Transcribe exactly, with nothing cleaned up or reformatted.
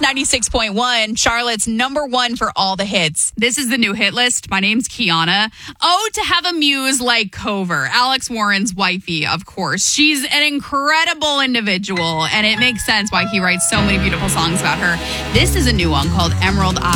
ninety-six point one, Charlotte's number one for all the hits. This is the new hit list. My name's Kiana. Oh, to have a muse like Cover, Alex Warren's wifey, of course. She's an incredible individual, and it makes sense why he writes so many beautiful songs about her. This is a new one called Emerald Eye.